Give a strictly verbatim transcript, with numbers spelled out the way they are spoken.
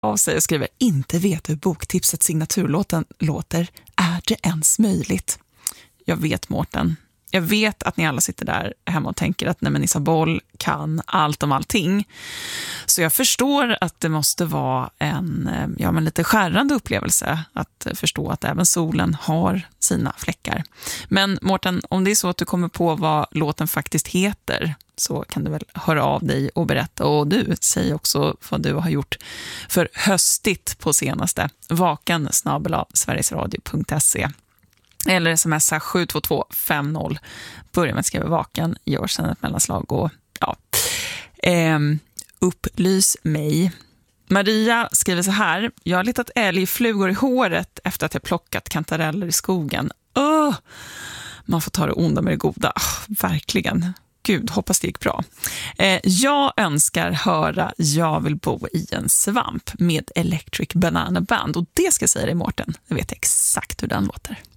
av sig och skriver: inte vet hur boktipset signaturlåten låter. Är det ens möjligt? Jag vet, Mårten. Jag vet att ni alla sitter där hemma och tänker att nej, men Isabel kan allt om allting. Så jag förstår att det måste vara en ja, men lite skärrande upplevelse att förstå att även solen har sina fläckar. Men Mårten, om det är så att du kommer på vad låten faktiskt heter, så kan du väl höra av dig och berätta. Och du, säg också vad du har gjort för höstigt på senaste. Vaken snabel-a sverigesradio punkt se. Eller smsa sju två två fem noll. Börja med att skriva vaken. Gör sedan ett mellanslag och ja. Ehm, upplys mig. Maria skriver så här: jag har letat älgflugor i håret efter att jag plockat kantareller i skogen. Åh! Man får ta det onda med det goda. Oh, verkligen. Gud, hoppas det gick bra. Eh, jag önskar höra Jag vill bo i en svamp med Electric Banana Band. Och det ska jag säga dig, Mårten. Jag vet exakt hur den låter.